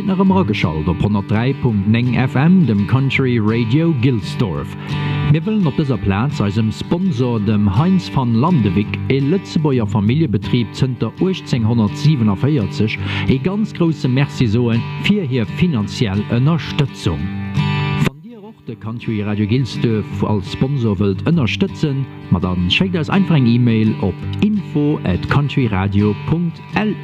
seht nach immer geschalt op 103.9 FM dem Country Radio Gilsdorf. Wir wollen op dieser Platz als dem Sponsor dem Heinz van Landewig e Lützebauer Familienbetrieb zunter 1847 e ganz große Merci soen für hier finanziell Unterstützung. De Country Radio Gilsdorf als Sponsor wilt unterstützen, maar dan schickt uns einfach eine E-Mail op info@countryradio.lu.